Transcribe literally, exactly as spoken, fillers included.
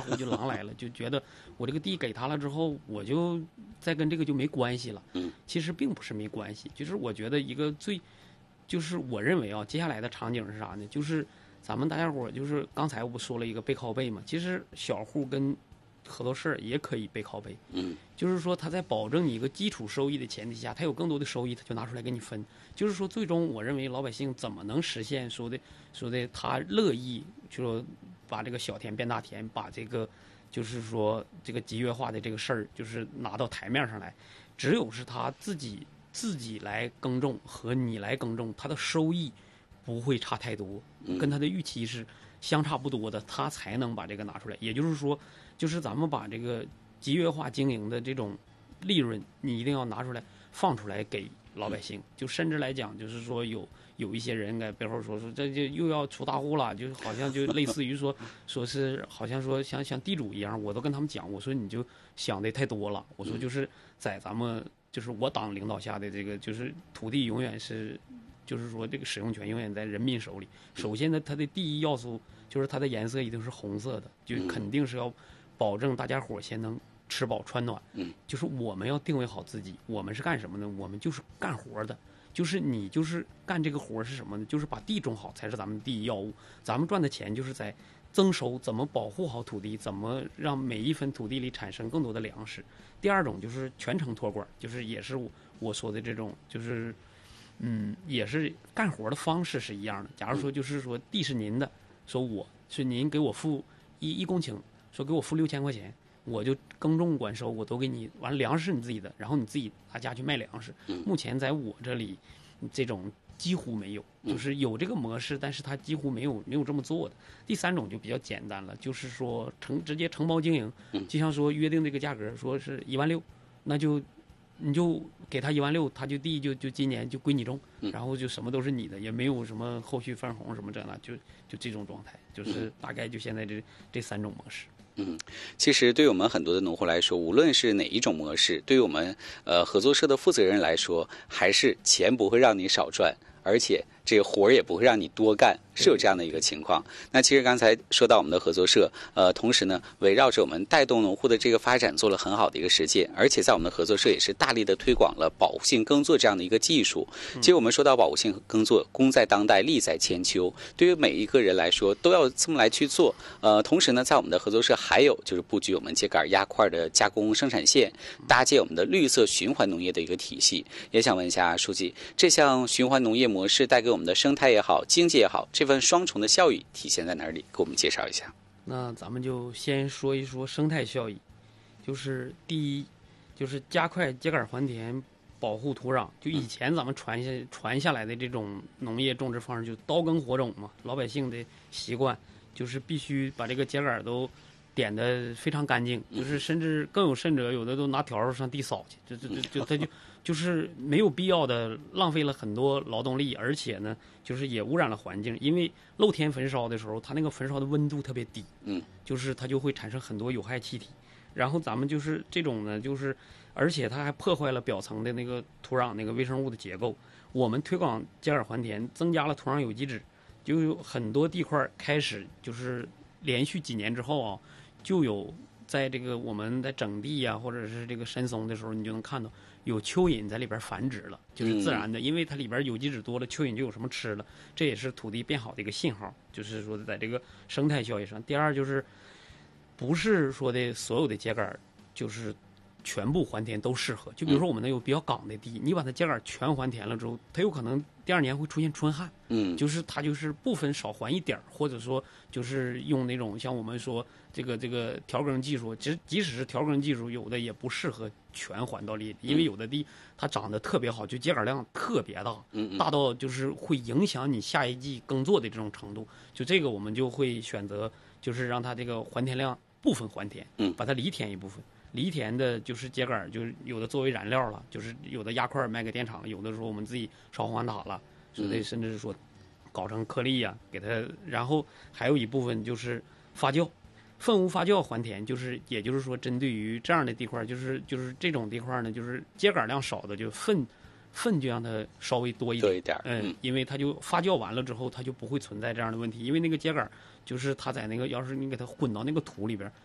就就狼来了，就觉得我这个地给他了之后，我就再跟这个就没关系了。 嗯， 其实并不是没关系，就是我觉得一个最，就是我认为啊，接下来的场景是啥呢？就是咱们大家伙就是刚才我不说了一个背靠背嘛，其实小户跟合作社也可以背靠背。 嗯， 就是说他在保证你一个基础收益的前提下，他有更多的收益，他就拿出来给你分。就是说，最终我认为老百姓怎么能实现说的说的他乐意就说把这个小田变大田，把这个就是说这个集约化的这个事儿就是拿到台面上来，只有是他自己自己来耕种和你来耕种，他的收益不会差太多，跟他的预期是相差不多的，他才能把这个拿出来。也就是说，就是咱们把这个集约化经营的这种利润，你一定要拿出来放出来给老百姓。就甚至来讲，就是说有有一些人在背后说说这就又要出大户了，就好像就类似于说说是好像说像像地主一样，我都跟他们讲，我说你就想的太多了，我说就是在咱们就是我党领导下的这个就是土地永远是。就是说，这个使用权永远在人民手里。首先呢，它的第一要素就是它的颜色一定是红色的，就肯定是要保证大家伙先能吃饱穿暖。 嗯， 就是我们要定位好自己，我们是干什么呢？我们就是干活的。就是你就是干这个活是什么呢？就是把地种好才是咱们第一要务。咱们赚的钱就是在增收，怎么保护好土地，怎么让每一分土地里产生更多的粮食。第二种就是全程托管，就是也是我我说的这种就是。嗯，也是干活的方式是一样的。假如说就是说地是您的，说我是您给我付一一公顷，说给我付六千块钱，我就耕种管收我都给你，完了粮食是你自己的，然后你自己拿家去卖粮食。目前在我这里，这种几乎没有，就是有这个模式，但是它几乎没有没有这么做的。第三种就比较简单了，就是说承直接承包经营，就像说约定这个价格，说是一万六，那就。你就给他一万六，他就地就就今年就归你种，然后就什么都是你的，也没有什么后续分红什么这那，就就这种状态，就是大概就现在这这三种模式。 嗯，其实对于我们很多的农户来说，无论是哪一种模式，对于我们呃合作社的负责人来说，还是钱不会让你少赚，而且这个活儿也不会让你多干，是有这样的一个情况。那其实刚才说到我们的合作社，呃，同时呢，围绕着我们带动农户的这个发展做了很好的一个实践，而且在我们的合作社也是大力的推广了保护性耕作这样的一个技术。其实我们说到保护性耕作，功在当代，利在千秋，对于每一个人来说都要这么来去做。呃，同时呢，在我们的合作社还有就是布局我们秸秆压块的加工生产线，搭建我们的绿色循环农业的一个体系。也想问一下书记，这项循环农业模式带给我们的生态也好，经济也好，这份双重的效益体现在哪里？给我们介绍一下。 那咱们就先说一说生态效益，就是第一，就是加快秸秆还田，保护土壤。就以前咱们传下传下来的这种农业种植方式，就刀耕火种嘛，老百姓的习惯就是必须把这个秸秆都点得非常干净，就是甚至更有甚者，有的都拿笤上地扫去，就就就就他就就是没有必要的浪费了很多劳动力，而且呢，就是也污染了环境。因为露天焚烧的时候，它那个焚烧的温度特别低， 嗯， 就是它就会产生很多有害气体。然后咱们就是这种呢，就是而且它还破坏了表层的那个土壤那个微生物的结构。我们推广秸秆还田，增加了土壤有机质，就有很多地块开始就是连续几年之后啊。就有在这个我们在整地呀、啊，或者是这个深松的时候，你就能看到有蚯蚓在里边繁殖了，就是自然的，因为它里边有机质多了，蚯蚓就有什么吃了，这也是土地变好的一个信号。就是说，在这个生态效益上，第二就是不是说的所有的秸秆就是全部还田都适合。就比如说我们那有比较岗的地，你把它秸秆全还田了之后，它有可能第二年会出现春旱。 嗯， 就是它就是部分少还一点，或者说就是用那种像我们说这个这个调耕技术，其实即使是调耕技术，有的也不适合全还到地里，因为有的地它长得特别好，就秸秆量特别大，大到就是会影响你下一季耕作的这种程度。就这个我们就会选择就是让它这个还田量部分还田， 嗯， 把它犁田一部分。犁田的就是秸秆，就是有的作为燃料了，就是有的压块卖给电厂，有的时候我们自己烧黄塔了。所以甚至是说搞成颗粒呀、啊，给它，然后还有一部分就是发酵，粪污发酵还田，就是也就是说针对于这样的地块，就是就是这种地块呢，就是秸秆量少的，就粪粪就让它稍微多一点， 多一点， 嗯，因为它就发酵完了之后，它就不会存在这样的问题，因为那个秸秆就是它在那个，要是你给它混到那个土里边，